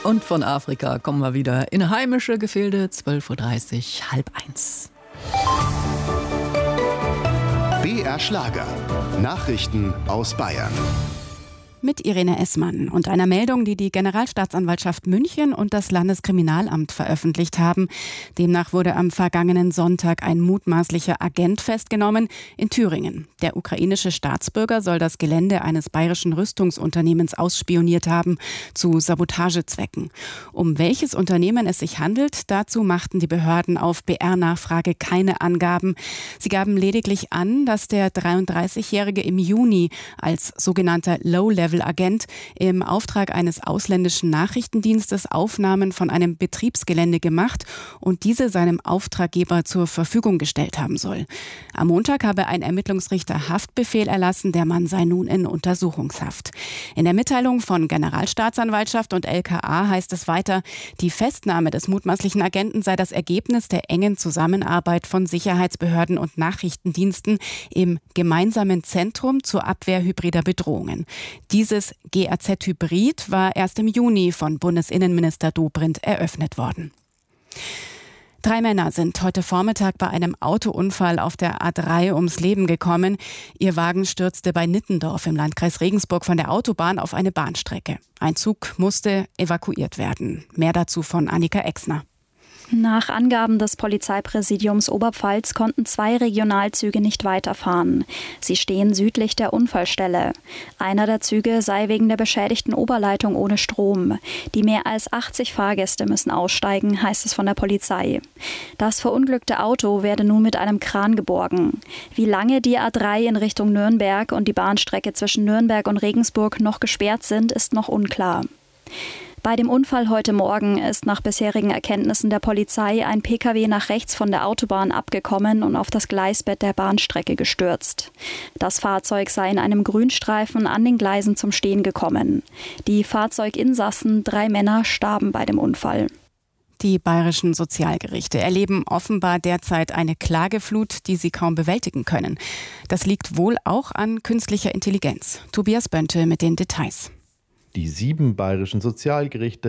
Und von Afrika kommen wir wieder in heimische Gefilde, 12.30 Uhr, 12:30. BR Schlager. Nachrichten aus Bayern. Mit Irene Essmann und einer Meldung, die die Generalstaatsanwaltschaft München und das Landeskriminalamt veröffentlicht haben. Demnach wurde am vergangenen Sonntag ein mutmaßlicher Agent festgenommen in Thüringen. Der ukrainische Staatsbürger soll das Gelände eines bayerischen Rüstungsunternehmens ausspioniert haben, zu Sabotagezwecken. Um welches Unternehmen es sich handelt, dazu machten die Behörden auf BR-Nachfrage keine Angaben. Sie gaben lediglich an, dass der 33-Jährige im Juni als sogenannter Low-Level-Agent im Auftrag eines ausländischen Nachrichtendienstes Aufnahmen von einem Betriebsgelände gemacht und diese seinem Auftraggeber zur Verfügung gestellt haben soll. Am Montag habe ein Ermittlungsrichter Haftbefehl erlassen, der Mann sei nun in Untersuchungshaft. In der Mitteilung von Generalstaatsanwaltschaft und LKA heißt es weiter, die Festnahme des mutmaßlichen Agenten sei das Ergebnis der engen Zusammenarbeit von Sicherheitsbehörden und Nachrichtendiensten im gemeinsamen Zentrum zur Abwehr hybrider Bedrohungen. Dieses GAZ-Hybrid war erst im Juni von Bundesinnenminister Dobrindt eröffnet worden. 3 Männer sind heute Vormittag bei einem Autounfall auf der A3 ums Leben gekommen. Ihr Wagen stürzte bei Nittendorf im Landkreis Regensburg von der Autobahn auf eine Bahnstrecke. Ein Zug musste evakuiert werden. Mehr dazu von Annika Exner. Nach Angaben des Polizeipräsidiums Oberpfalz konnten 2 Regionalzüge nicht weiterfahren. Sie stehen südlich der Unfallstelle. Einer der Züge sei wegen der beschädigten Oberleitung ohne Strom. Die mehr als 80 Fahrgäste müssen aussteigen, heißt es von der Polizei. Das verunglückte Auto werde nun mit einem Kran geborgen. Wie lange die A3 in Richtung Nürnberg und die Bahnstrecke zwischen Nürnberg und Regensburg noch gesperrt sind, ist noch unklar. Bei dem Unfall heute Morgen ist nach bisherigen Erkenntnissen der Polizei ein Pkw nach rechts von der Autobahn abgekommen und auf das Gleisbett der Bahnstrecke gestürzt. Das Fahrzeug sei in einem Grünstreifen an den Gleisen zum Stehen gekommen. Die Fahrzeuginsassen, 3 Männer, starben bei dem Unfall. Die bayerischen Sozialgerichte erleben offenbar derzeit eine Klageflut, die sie kaum bewältigen können. Das liegt wohl auch an künstlicher Intelligenz. Tobias Bönte mit den Details. Die 7 bayerischen Sozialgerichte